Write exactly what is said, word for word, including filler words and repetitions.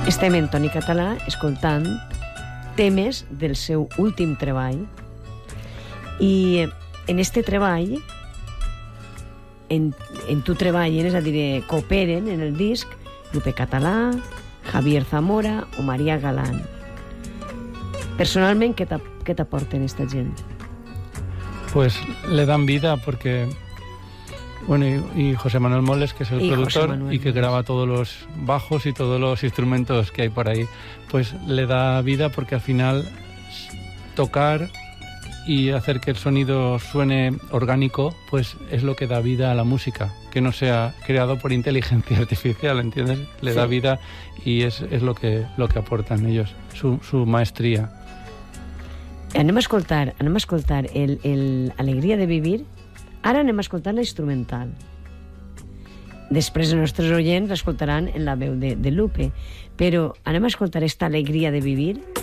Estem en Toni Català escoltant temes del seu últim treball i en este treball en, en tu treballen, és a dir, cooperen en el disc Lupe Català, Javier Zamora o María Galán. Personalment, ¿qué te aporten esta gente? Pues le dan vida porque, bueno, y, y José Manuel Moles, que es el y productor y que graba todos los bajos y todos los instrumentos que hay por ahí, pues le da vida porque al final tocar y hacer que el sonido suene orgánico, pues es lo que da vida a la música, que no sea creado por inteligencia artificial, ¿entiendes? Le sí. da vida y es, es lo, que, lo que aportan ellos, su, su maestría. Anem a escoltar, anem a escoltar el, el Alegria de vivir. Ara anem a escoltar la instrumental. Després els nostres oients l'escoltaran en la veu de, de Lupe. Però anem a escoltar esta Alegria de vivir